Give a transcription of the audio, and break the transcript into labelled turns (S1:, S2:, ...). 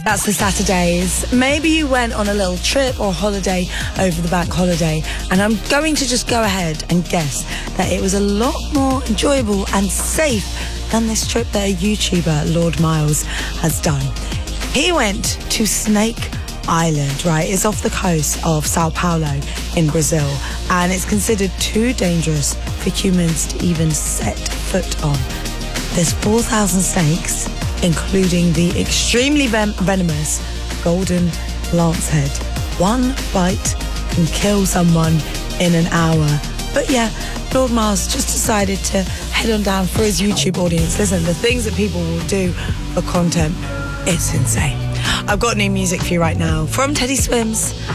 S1: That's the Saturdays. Maybe you went on a little trip or holiday over the bank holiday, and I'm going to just go ahead and guess that it was a lot more enjoyable and safe than this trip that a YouTuber, Lord Miles, has done. He went to Snake Island, right? It's off the coast of Sao Paulo in Brazil, and it's considered too dangerous for humans to even set foot on. There's 4,000 snakes, including the extremely venomous golden lancehead. One bite can kill someone in an hour. But yeah, Lord Miles just decided to head on down for his YouTube audience. Listen, the things that people will do for content, it's insane. I've got new music for you right now from Teddy Swims